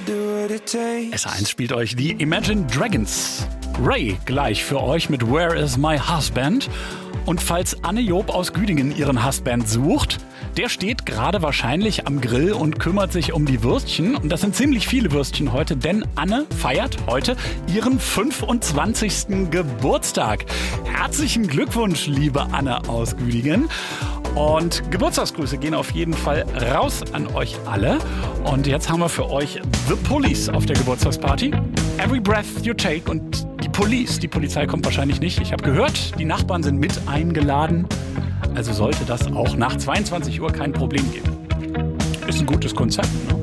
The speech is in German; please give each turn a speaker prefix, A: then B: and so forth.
A: S1 spielt euch die Imagine Dragons. Ray gleich für euch mit Where is my husband? Und falls Anne Job aus Güdingen ihren Husband sucht, der steht gerade wahrscheinlich am Grill und kümmert sich um die Würstchen. Und das sind ziemlich viele Würstchen heute, denn Anne feiert heute ihren 25. Geburtstag. Herzlichen Glückwunsch, liebe Anne aus Güdingen. Und Geburtstagsgrüße gehen auf jeden Fall raus an euch alle. Und jetzt haben wir für euch The Police auf der Geburtstagsparty. Every Breath You Take. Und die Polizei kommt wahrscheinlich nicht. Ich habe gehört, die Nachbarn sind mit eingeladen. Also sollte das auch nach 22 Uhr kein Problem geben. Ist ein gutes Konzept, ne?